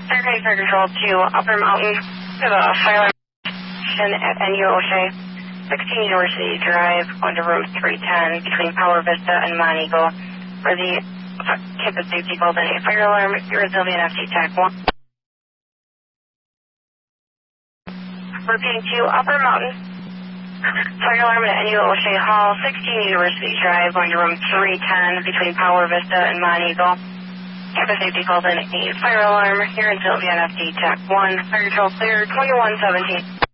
Fairground Fire Control to Upper Mountain. We have a fire alarm at NU O'Shea, 16 University Drive, going to room 310 between Power Vista and Mont Eagle. For the campus safety called in a fire alarm, your resilient FT TAC 1. Repeating to Upper Mountain. Fire alarm at NU O'Shea Hall, 16 University Drive, going to room 310 between Power Vista and Mont Eagle. Campus safety called in a fire alarm here in Sylvia FD TAC 1. Fire control clear, 2117.